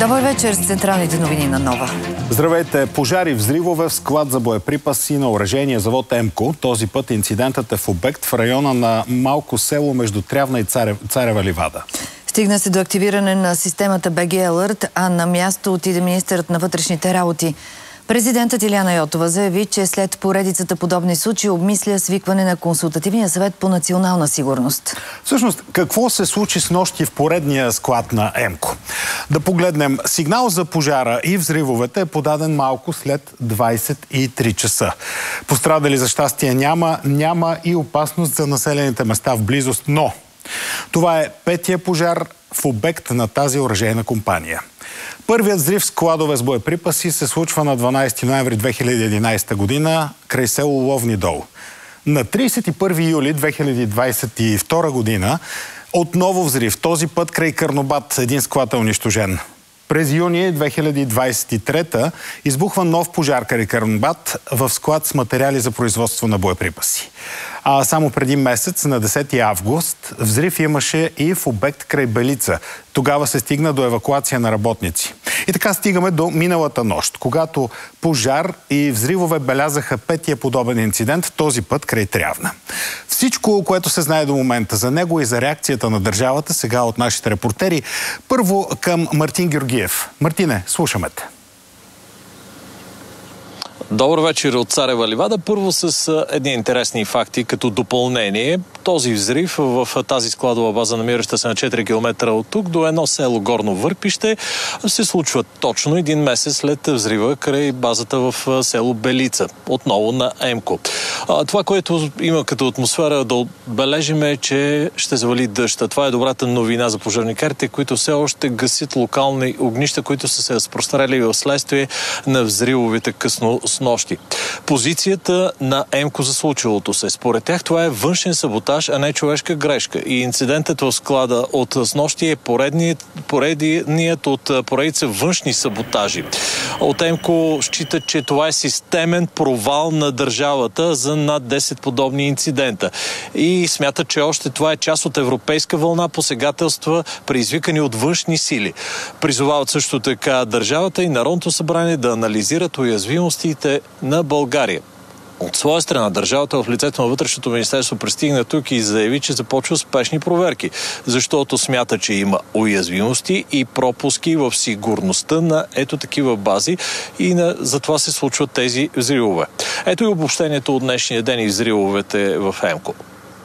Добър вечер с централните новини на Нова. Здравейте! Пожари, взривове в склад за боеприпаси на оръжение завод ЕМКО. Този път инцидентът е в обект в района на малко село между Трявна и Царева ливада. Стигна се до активиране на системата БГ Алърт, а на място отиде министърът на вътрешните работи. Президентът Илияна Йотова заяви, че след поредицата подобни случаи обмисля свикване на консултативния съвет по национална сигурност. Всъщност, какво се случи с нощи в поредния склад на ЕМКО? Да погледнем. Сигнал за пожара и взривовете е подаден малко след 23 часа. Пострадали за щастие няма и опасност за населените места в близост, но това е петия пожар в обект на тази оръжейна компания. Първият взрив в складове с боеприпаси се случва на 12 ноември 2011 година край село Ловни дол. На 31 юли 2022 година отново взрив, този път край Карнобат, един склад е унищожен. През юни 2023 избухва нов пожар край Карнобат в склад с материали за производство на боеприпаси. А само преди месец, на 10 август, взрив имаше и в обект край Белица. Тогава се стигна до евакуация на работници. И така стигаме до миналата нощ, когато пожар и взривове белязаха петия подобен инцидент, този път край Трявна. Всичко, което се знае до момента за него и за реакцията на държавата, сега от нашите репортери. Първо към Мартин Георгиев. Мартине, слушаме те. Добър вечер от Царева ливада. Първо с едни интересни факти като допълнение. Този взрив в тази складова база, намираща се на 4 км от тук до едно село Горно Върпище, се случва точно един месец след взрива край базата в село Белица, отново на ЕМКО. Това, което има като атмосфера да отбележим е, че ще завали дъжд. Това е добрата новина за пожарникарите, които все още гасят локални огнища, които са се разпространили в следствие на взривовите късно с нощи. Позицията на ЕМКО за случилото се. Според тях това е външен саботаж, а не човешка грешка. И инцидентът в склада от снощи е поредният от поредица външни саботажи. От ЕМКО считат, че това е системен провал на държавата за над 10 подобни инцидента. И смятат, че още това е част от европейска вълна посегателства, предизвикани от външни сили. Призовават също така държавата и Народното събрание да анализират уязвимостите на България. От своя страна, държавата в лицето на Вътрешното министерство пристигна тук и заяви, че започва спешни проверки, защото смята, че има уязвимости и пропуски в сигурността на ето такива бази и затова се случват тези взривове. Ето и обобщението от днешния ден и взривовете в ЕМКО.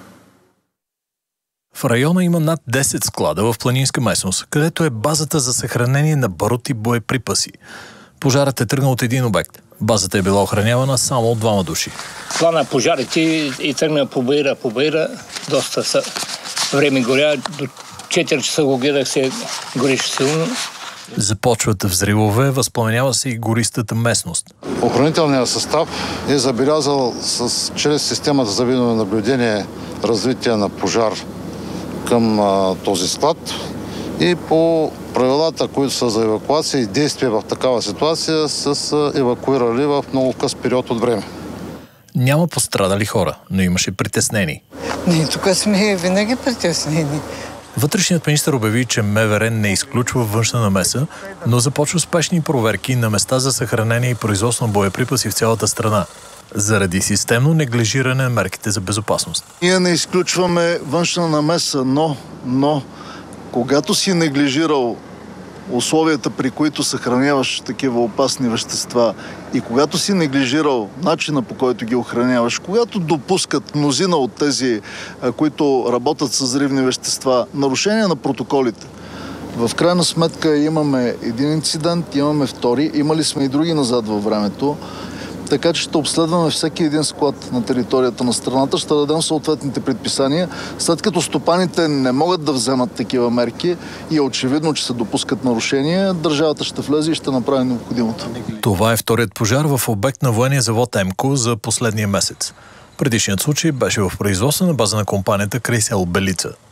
В района има над 10 склада в планинска местност, където е базата за съхранение на барут и боеприпаси. Пожарът е тръгнал от един обект. Базата е била охранявана само от 2 души. Плана пожарите и тръгна по Баира. Доста време горя. До 4 часа го гледах, се гореше силно. Започват взривове, възпламенява се и гористата местност. Охранителният състав е забелязал чрез системата за видеонаблюдение развитие на пожар към този склад и по правилата, които са за евакуация и действия в такава ситуация, са евакуирали в много къс период от време. Няма пострадали хора, но имаше притеснени. Ние тук сме винаги притеснени. Вътрешният министър обяви, че МВР не изключва външна намеса, но започва спешни проверки на места за съхранение и производство на боеприпаси в цялата страна, заради системно неглижиране на мерките за безопасност. Ние не изключваме външна намеса, но когато си неглижирал условията, при които съхраняваш такива опасни вещества и когато си неглижирал начина, по който ги охраняваш, когато допускат мнозина от тези, които работят с взривни вещества, нарушение на протоколите, в крайна сметка имаме един инцидент, имаме втори, имали сме и други назад във времето, така че ще обследваме всеки един склад на територията на страната, ще дадем съответните предписания. След като стопаните не могат да вземат такива мерки и е очевидно, че се допускат нарушения, държавата ще влезе и ще направи необходимото. Това е вторият пожар в обект на военния завод ЕМКО за последния месец. Предишният случай беше в производствена база на компанията край село Белица.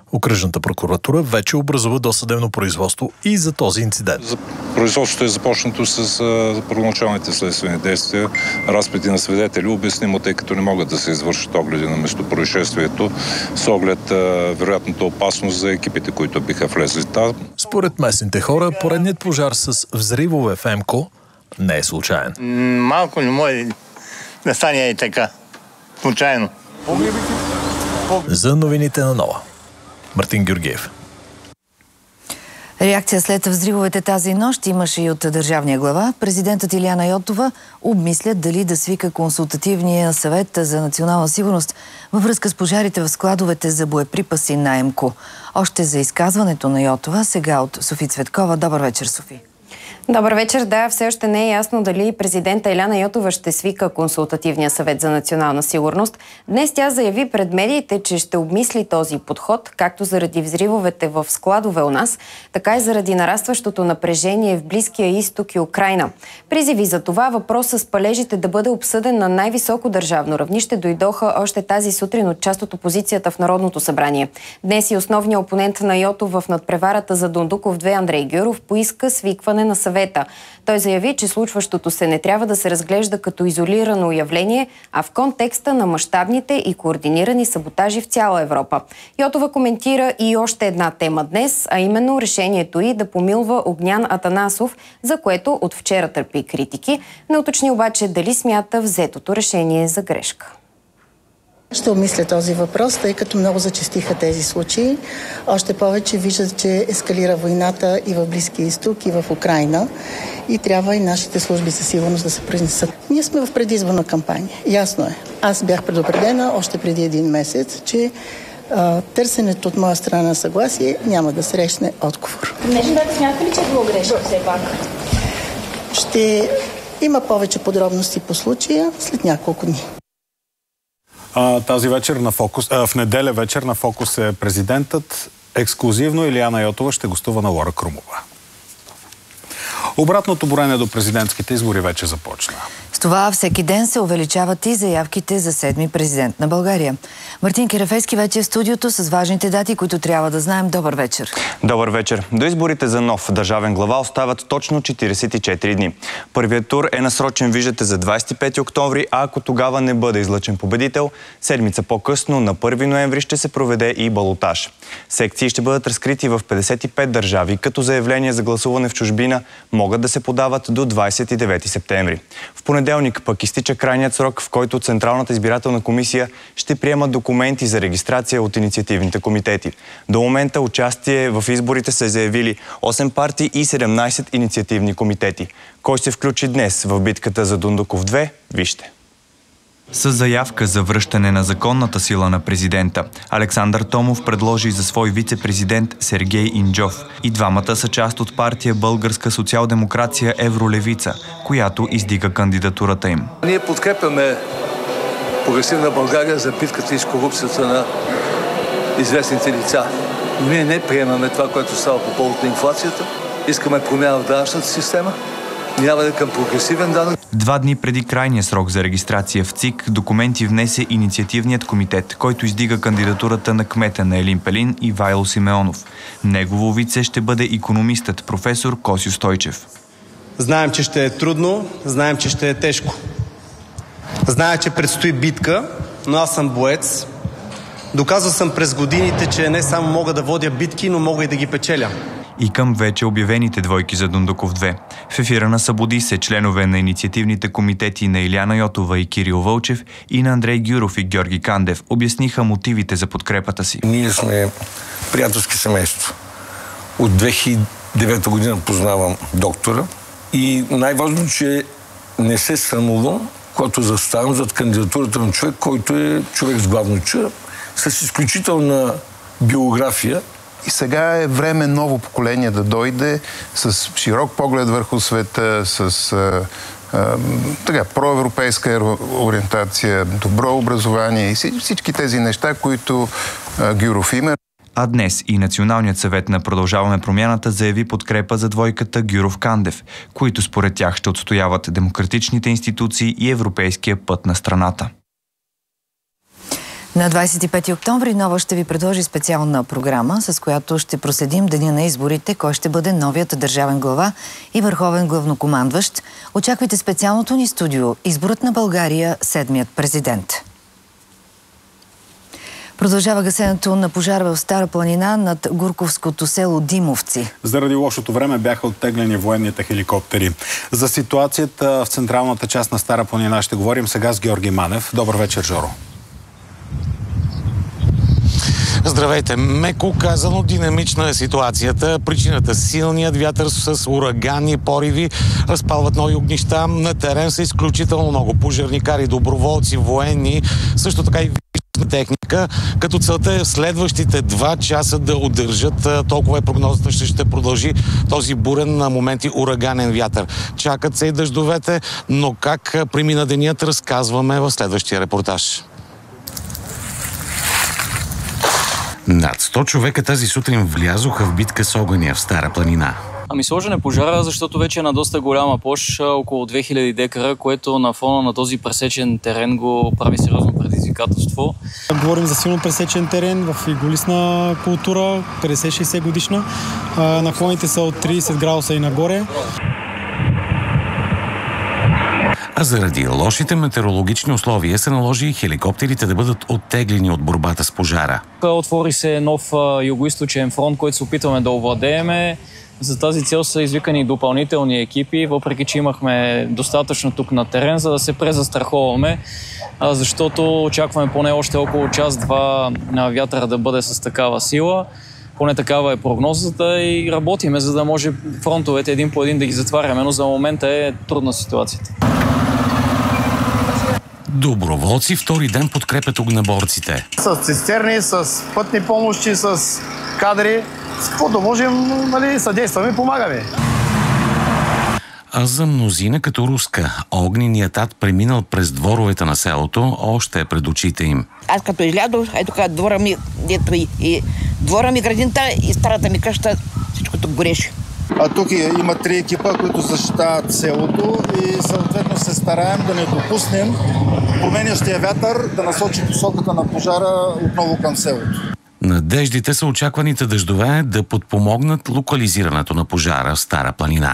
Окръжната прокуратура вече образува досъдебно производство и за този инцидент. Производството е започнато с първоначалните следствени действия, разпити на свидетели, обяснимо, тъй като не могат да се извършат огледи на местопроизшествието с оглед вероятната опасност за екипите, които биха влезли там. Според местните хора, поредният пожар с взривове в МКО не е случайен. Малко не може да стане и така. Случайно. За новините на Нова. Мартин Георгиев. Реакция след взривовете тази нощ имаше и от държавния глава. Президентът Илияна Йотова обмисля дали да свика консултативния съвет за национална сигурност във връзка с пожарите в складовете за боеприпаси на МКО. Още за изказването на Йотова, сега от Софи Цветкова. Добър вечер, Софи. Добър вечер. Да, все още не е ясно дали президента Илияна Йотова ще свика консултативния съвет за национална сигурност. Днес тя заяви пред медиите, че ще обмисли този подход, както заради взривовете в складове у нас, така и заради нарастващото напрежение в Близкия изток и Украйна. Призиви за това въпросът с палежите да бъде обсъден на най-високо държавно равнище дойдоха още тази сутрин от част от опозицията в Народното събрание. Днес и основният опонент на Йотова в надпреварата за Дондуков 2 Андрей Гюров поиска свикване на съвета. Той заяви, че случващото се не трябва да се разглежда като изолирано явление, а в контекста на мащабните и координирани саботажи в цяла Европа. Йотова коментира и още една тема днес, а именно решението й да помилва Огнян Атанасов, за което от вчера търпи критики. Не уточни обаче дали смята взетото решение за грешка. Ще обмисля този въпрос, тъй като много зачестиха тези случаи. Още повече виждат, че ескалира войната и в Близкия изток, и в Украйна. И трябва и нашите служби за сигурност да се произнесат. Ние сме в предизборна кампания. Ясно е. Аз бях предупредена още преди един месец, че търсенето от моя страна на съгласие няма да срещне отговор. Днешно да смятате ли, че е било грешно все пак? Ще има повече подробности по случая след няколко дни. Тази вечер на Фокус, в неделя вечер на Фокус е президентът. Ексклузивно Илияна Йотова ще гостува на Лора Крумова. Обратното броене до президентските избори вече започна. С това всеки ден се увеличават и заявките за 7-ми президент на България. Мартин Керафейски вече е в студиото с важните дати, които трябва да знаем. Добър вечер. Добър вечер. До изборите за нов държавен глава остават точно 44 дни. Първият тур е насрочен, виждате, за 25 октомври, а ако тогава не бъде излъчен победител, седмица по-късно, на 1 ноември, ще се проведе и балотаж. Секции ще бъдат разкрити в 55 държави, като заявления за гласуване в чужбина могат да се подават до 29 септември. В понеделник пък изтича крайният срок, в който Централната избирателна комисия ще приема документи за регистрация от инициативните комитети. До момента участие в изборите са заявили 8 партии и 17 инициативни комитети. Кой се включи днес в битката за Дондуков 2? Вижте. С заявка за връщане на законната сила на президента, Александър Томов предложи за свой вице-президент Сергей Инджов. И двамата са част от партия Българска социал-демокрация Евролевица, която издига кандидатурата им. Ние подкрепяме Прогресивна България за битката и с корупцията на известните лица. Но ние не приемаме това, което става по повод на инфлацията. Искаме промяна в данъчната система. Минаване към прогресивен данък. 2 дни преди крайния срок за регистрация в ЦИК, документи внесе инициативният комитет, който издига кандидатурата на кмета на Елин Пелин Ивайло Симеонов. Негово вице ще бъде икономистът професор Косю Стойчев. Знаем, че ще е трудно, знаем, че ще е тежко. Зная, че предстои битка, но аз съм боец. Доказал съм през годините, че не само мога да водя битки, но мога и да ги печеля. И към вече обявените двойки за Дондуков 2. В ефира на Събуди се членове на инициативните комитети на Илияна Йотова и Кирил Вълчев и на Андрей Гюров и Георги Кандев обясниха мотивите за подкрепата си. Ние сме приятелски семейство. От 2009 година познавам доктора и най-важно, че не се срамувам, когато заставам зад кандидатурата на човек, който е човек с главно Ч, с изключителна биография. И сега е време ново поколение да дойде с широк поглед върху света, с проевропейска ориентация, добро образование и всички тези неща, които Гюров има. А днес и Националният съвет на Продължаваме промяната заяви подкрепа за двойката Гюров-Кандев, които според тях ще отстояват демократичните институции и европейския път на страната. На 25 октомври Нова ще ви предложи специална програма, с която ще проследим деня на изборите, кой ще бъде новият държавен глава и върховен главнокомандващ. Очаквайте специалното ни студио «Изборът на България, седмият президент». Продължава гасенето на пожар в Стара планина над Гурковското село Димовци. Заради лошото време бяха оттеглени военните хеликоптери. За ситуацията в централната част на Стара планина ще говорим сега с Георги Манев. Добър вечер, Жоро. Здравейте! Меко казано, динамична е ситуацията. Причината – силният вятър с ураганни пориви разпалват нови огнища. На терен са изключително много пожарникари, доброволци, военни, също така и техника, като целта е в следващите 2 часа да удържат, толкова е прогнозата, ще продължи този бурен на моменти ураганен вятър. Чакат се и дъждовете, но как премина денят, разказваме в следващия репортаж. Над 100 човека тази сутрин влязоха в битка с огъня в Стара планина. Сложен е пожара, защото вече е на доста голяма площ, около 2000 декара, което на фона на този пресечен терен го прави сериозно предизвикателство. Говорим за силно пресечен терен в иголистна култура, 50-60 годишна. Наклоните са от 30 градуса и нагоре. А заради лошите метеорологични условия се наложи и хеликоптерите да бъдат оттеглени от борбата с пожара. Отвори се нов югоизточен фронт, който се опитваме да овладееме. За тази цел са извикани допълнителни екипи, въпреки че имахме достатъчно тук на терен, за да се презастраховаме, защото очакваме поне още около час-два на вятъра да бъде с такава сила. Поне такава е прогнозата и работиме, за да може фронтовете един по един да ги затваряме, но за момента е трудна ситуацията. Доброволци втори ден подкрепят огнеборците. С цистерни, с пътни помощи, с кадри, с каквото можем, съдействаме и помагаме. А за мнозина като руска, огненият ад преминал през дворовете на селото още пред очите им. Аз като излядох, ето тук двора ми, дето и двора ми, градинта и старата ми къща, всичко тук гореше. А тук има 3 екипа, които защитават селото и съответно се стараем да не допуснем променящия вятър да насочи посоката на пожара отново към селото. Надеждите са очакваните дъждове да подпомогнат локализирането на пожара в Стара планина.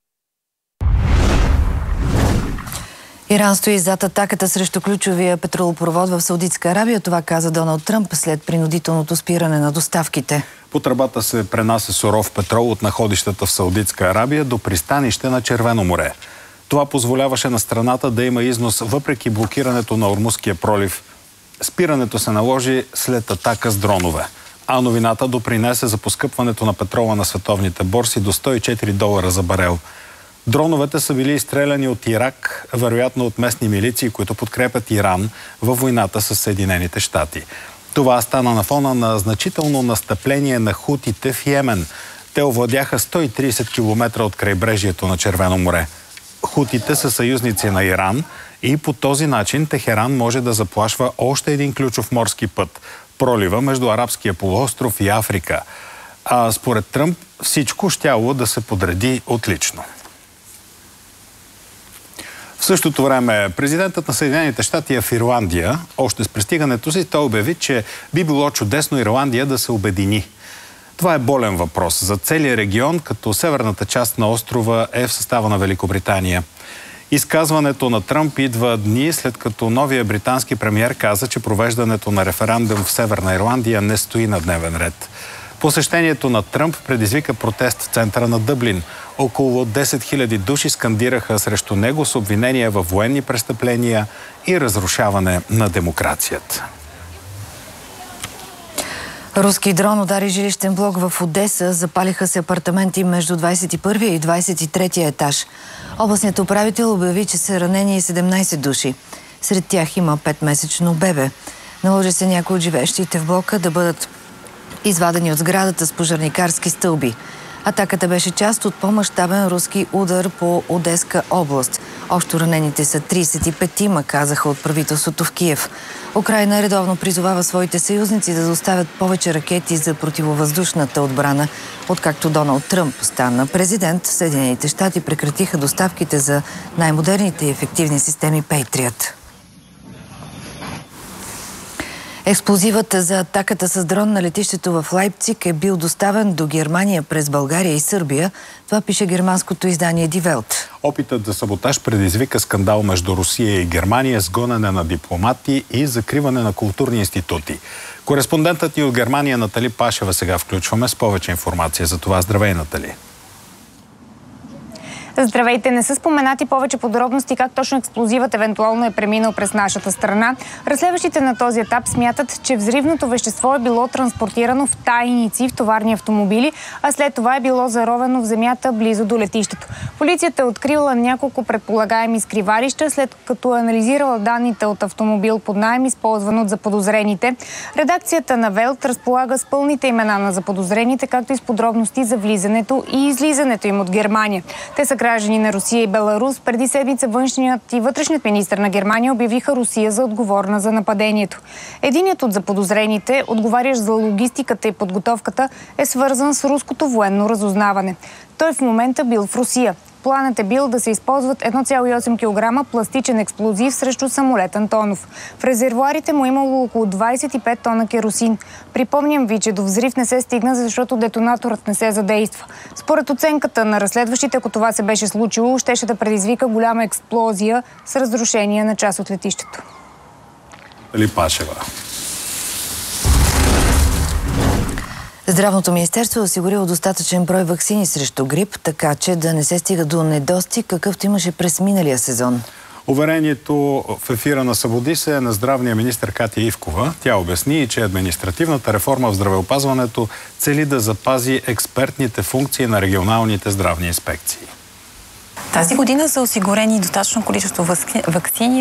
Иран стои зад атаката срещу ключовия петролопровод в Саудитска Арабия. Това каза Доналд Тръмп след принудителното спиране на доставките. По тръбата се пренася суров петрол от находищата в Саудитска Арабия до пристанище на Червено море. Това позволяваше на страната да има износ въпреки блокирането на Ормузския пролив. Спирането се наложи след атака с дронове. А новината допринесе за поскъпването на петрола на световните борси до $104 за барел. Дроновете са били изстреляни от Ирак, вероятно от местни милиции, които подкрепят Иран във войната с Съединените щати. Това стана на фона на значително настъпление на хутите в Йемен. Те овладяха 130 км от крайбрежието на Червено море. Хутите са съюзници на Иран и по този начин Техеран може да заплашва още един ключов морски път – пролива между Арабския полуостров и Африка. А според Тръмп всичко щяло да се подреди отлично. В същото време президентът на Съединените щати е в Ирландия. Още с пристигането си той обяви, че би било чудесно Ирландия да се обедини. Това е болен въпрос за целия регион, като северната част на острова е в състава на Великобритания. Изказването на Тръмп идва дни след като новия британски премиер каза, че провеждането на референдум в Северна Ирландия не стои на дневен ред. Посещението на Тръмп предизвика протест в центъра на Дъблин. Около 10 000 души скандираха срещу него с обвинения във военни престъпления и разрушаване на демокрацията. Руски дрон удари жилищен блок в Одеса. Запалиха се апартаменти между 21 и 23 етаж. Областният управител обяви, че са ранени 17 души. Сред тях има 5-месечно бебе. Наложи се някои от живеещите в блока да бъдат извадени от сградата с пожарникарски стълби. Атаката беше част от по-мащабен руски удар по Одеска област. Общо ранените са 35-ма, казаха от правителството в Киев. Украйна редовно призовава своите съюзници да доставят повече ракети за противовъздушната отбрана. Откакто Доналд Тръмп стана президент, Съединените щати прекратиха доставките за най-модерните и ефективни системи Patriot. Експлозивът за атаката с дрон на летището в Лайпциг е бил доставен до Германия през България и Сърбия. Това пише германското издание Die Welt. Опитът за саботаж предизвика скандал между Русия и Германия с гонене на дипломати и закриване на културни институти. Кореспондентът ни от Германия Натали Пашева сега включваме с повече информация за това. Здравей, Натали! Здравейте! Не са споменати повече подробности как точно експлозивът евентуално е преминал през нашата страна. Разследващите на този етап смятат, че взривното вещество е било транспортирано в тайници в товарни автомобили, а след това е било заровено в земята близо до летището. Полицията е открила няколко предполагаеми скривалища, след като е анализирала данните от автомобил под наем, използван от заподозрените. Редакцията на Велт разполага с пълните имена на заподозрените, както и с подробности за влизането и излизането им от Германия. Те са граждани на Русия и Беларус. Преди седмица външният и вътрешният министър на Германия обявиха Русия за отговорна за нападението. Единият от заподозрените, отговарящ за логистиката и подготовката, е свързан с руското военно разузнаване. Той в момента бил в Русия. Планът е бил да се използват 1,8 кг пластичен експлозив срещу самолет Антонов. В резервоарите му имало около 25 тона керосин. Припомням ви, че до взрив не се стигна, защото детонаторът не се задейства. Според оценката на разследващите, ако това се беше случило, щеше да предизвика голяма експлозия с разрушение на част от летището. Натали Пашева. Здравното министерство е осигурило достатъчен брой ваксини срещу грип, така че да не се стига до недостиг, какъвто имаше през миналия сезон. Уверението в ефира на Събуди се е на здравния министър Катя Ивкова. Тя обясни, че административната реформа в здравеопазването цели да запази експертните функции на регионалните здравни инспекции. Тази година са осигурени достатъчно количество ваксини.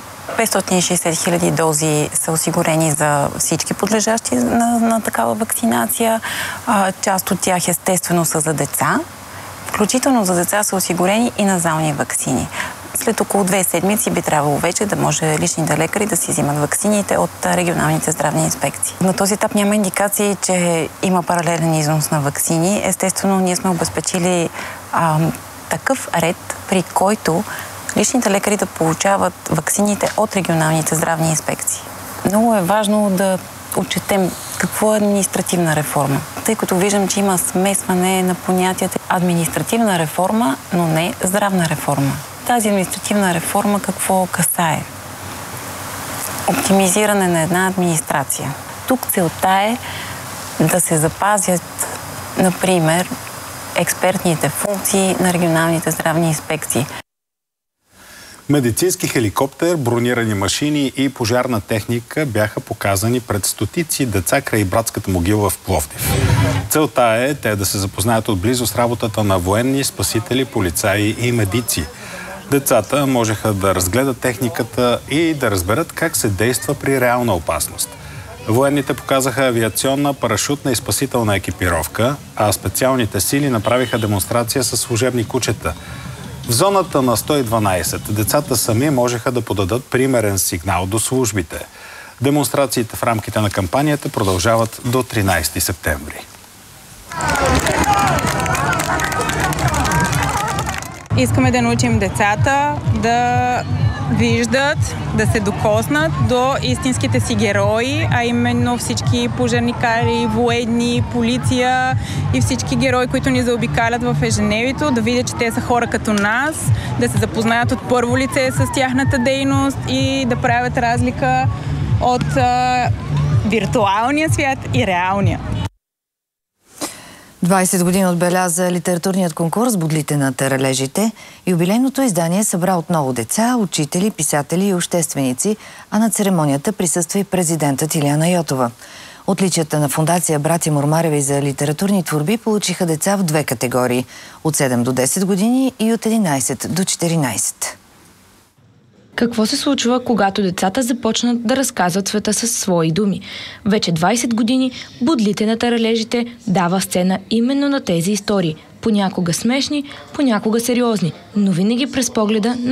560 хиляди дози са осигурени за всички подлежащи на такава вакцинация. Част от тях естествено са за деца. Включително за деца са осигурени и назални ваксини. След около 2 седмици би трябвало вече да може личните лекари да си взимат ваксините от регионалните здравни инспекции. На този етап няма индикации, че има паралелен износ на ваксини. Естествено, ние сме обезпечили такъв ред, при който личните лекари да получават ваксините от регионалните здравни инспекции. Много е важно да отчетем какво е административна реформа, тъй като виждам, че има смесване на понятията административна реформа, но не здравна реформа. Тази административна реформа какво касае? Оптимизиране на една администрация. Тук целта е да се запазят, например, експертните функции на регионалните здравни инспекции. Медицински хеликоптер, бронирани машини и пожарна техника бяха показани пред стотици деца край братската могила в Пловдив. Целта е те да се запознаят отблизо с работата на военни, спасители, полицаи и медици. Децата можеха да разгледат техниката и да разберат как се действа при реална опасност. Военните показаха авиационна, парашютна и спасителна екипировка, а специалните сили направиха демонстрация със служебни кучета. В зоната на 112 децата сами можеха да подадат примерен сигнал до службите. Демонстрациите в рамките на кампанията продължават до 13 септември. Искаме да научим децата да виждат, да се докоснат до истинските си герои, а именно всички пожарникари, военни, полиция и всички герои, които ни заобикалят в ежедневието, да видят, че те са хора като нас, да се запознаят от първо лице с тяхната дейност и да правят разлика от виртуалния свят и реалния. 20 години отбеляза литературният конкурс "Бодлите на таралежите". Юбилейното издание събра отново деца, учители, писатели и общественици, а на церемонията присъства и президентът Илияна Йотова. Отличията на фондация "Братя Мормареви" за литературни творби получиха деца в 2 категории – от 7 до 10 години и от 11 до 14. Какво се случва, когато децата започнат да разказват света със свои думи? Вече 20 години "Бодлите на таралежите" дава сцена именно на тези истории. Понякога смешни, понякога сериозни, но винаги през погледа на